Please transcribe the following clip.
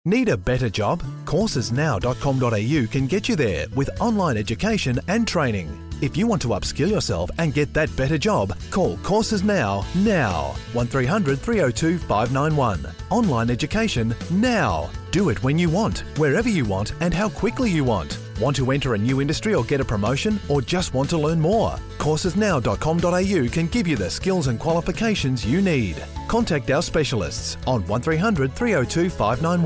Need a better job? Coursesnow.com.au can get you there with online education and training. If you want to upskill yourself and get that better job, call Courses Now. 1300 302 591. Online education now. Do it when you want, wherever you want and how quickly you want. Want to enter a new industry or get a promotion, or just want to learn more? Coursesnow.com.au can give you the skills and qualifications you need. Contact our specialists on 1300 302 591.